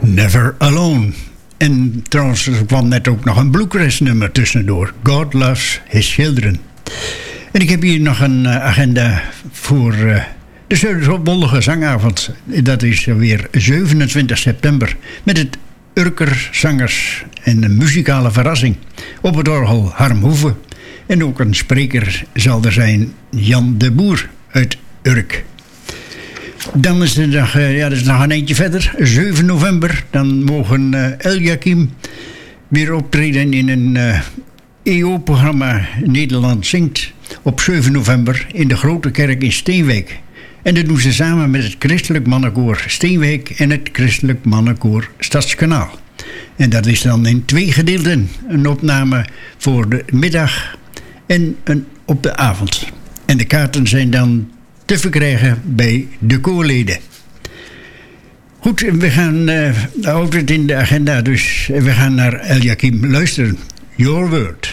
Never Alone. En trouwens, er kwam net ook nog een bluegrass nummer tussendoor. God Loves His Children. En ik heb hier nog een agenda voor de Zuiderzolbollige Zangavond. Dat is weer 27 september. Met het Urker Zangers en een muzikale verrassing. Op het orgel Harm Hoeve. En ook een spreker zal er zijn, Jan de Boer uit Urk. Dan is de dag, dat is nog een eentje verder. 7 november, dan mogen Eliakim weer optreden in een EO-programma Nederland Zingt. Op 7 november in de Grote Kerk in Steenwijk. En dat doen ze samen met het Christelijk Mannenkoor Steenwijk en het Christelijk Mannenkoor Stadskanaal. En dat is dan in 2 gedeelten. Een opname voor de middag en een op de avond. En de kaarten zijn dan te verkrijgen bij de koorleden. Goed, we gaan altijd in de agenda, dus we gaan naar Eliakim luisteren. Your Word.